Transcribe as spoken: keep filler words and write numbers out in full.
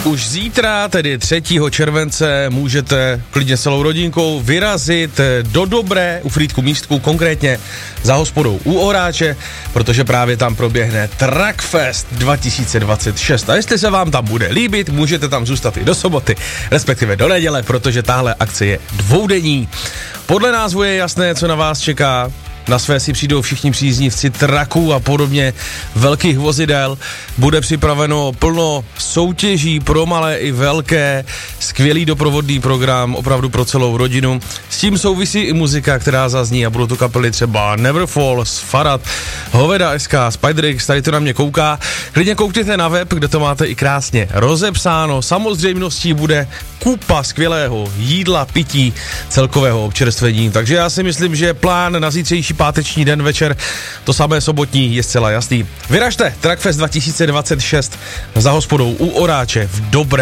Už zítra, tedy třetího července, můžete klidně celou rodinkou vyrazit do Dobré u Frýdku Místku, konkrétně za hospodou u Oráče, protože právě tam proběhne Truckfest dva tisíce dvacet šest. A jestli se vám tam bude líbit, můžete tam zůstat i do soboty, respektive do neděle, protože tahle akce je dvoudenní. Podle názvu je jasné, co na vás čeká. Na své si přijdou všichni příznivci traků a podobně velkých vozidel. Bude připraveno plno soutěží pro malé i velké, skvělý doprovodný program opravdu pro celou rodinu. S tím souvisí i muzika, která zazní a budou to kapely třeba Neverfalls, Farad, Hoveda S K, Spiderix, tady to na mě kouká. Klidně koukněte na web, kde to máte i krásně rozepsáno. Samozřejmostí bude kupa skvělého jídla, pití, celkového občerstvení. Takže já si myslím, že plán na zítřejší páteční den večer, to samé sobotní, je zcela jasný. Vyražte, Truckfest dva tisíce dvacet šest za hospodou u Oráče v Dobré.